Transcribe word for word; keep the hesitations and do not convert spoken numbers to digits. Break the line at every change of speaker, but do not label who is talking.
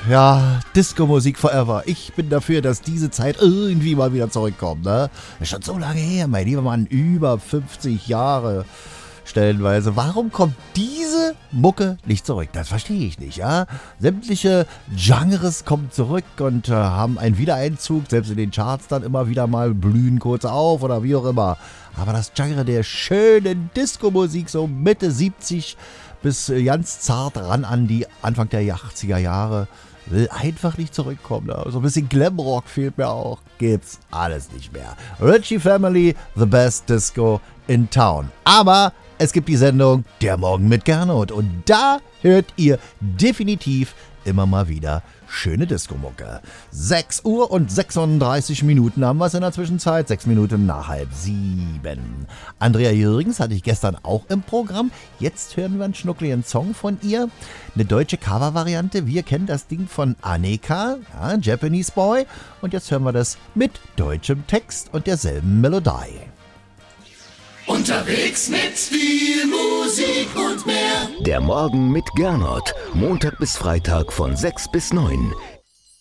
Ja, Disco-Musik forever. Ich bin dafür, dass diese Zeit irgendwie mal wieder zurückkommt, ne? Ist schon so lange her, mein lieber Mann, über fünfzig Jahre stellenweise. Warum kommt diese Mucke nicht zurück? Das verstehe ich nicht, ja? Sämtliche Genres kommen zurück und äh, haben einen Wiedereinzug, selbst in den Charts dann immer wieder mal blühen kurz auf oder wie auch immer. Aber das Genre der schönen Disco-Musik, so Mitte siebzig bis äh, ganz zart ran an die Anfang der achtziger Jahre, will einfach nicht zurückkommen. Ne? So ein bisschen Glamrock fehlt mir auch. Gibt's alles nicht mehr. Ritchie Family, the best disco in town. Aber es gibt die Sendung Der Morgen mit Gernot und da hört ihr definitiv immer mal wieder schöne Disco-Mucke. sechs Uhr und sechsunddreißig Minuten haben wir es in der Zwischenzeit. sechs Minuten nach halb sieben. Andrea Jürgens hatte ich gestern auch im Programm. Jetzt hören wir einen schnuckligen Song von ihr. Eine deutsche Cover-Variante. Wir kennen das Ding von Aneka, ja, Japanese Boy. Und jetzt hören wir das mit deutschem Text und derselben Melodie.
Unterwegs mit viel Musik und mehr.
Der Morgen mit Gernot. Montag bis Freitag von sechs bis neun.